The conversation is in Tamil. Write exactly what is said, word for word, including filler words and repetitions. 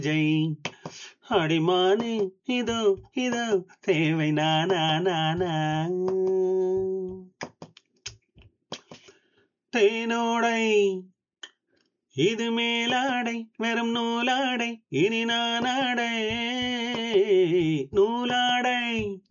ஜெய் அடிமானே இதோ இதோ தேவை நானா நானா தேனோடை இது மேலாடை வெறும் நூலாடை இனி நானாடை நூலாடை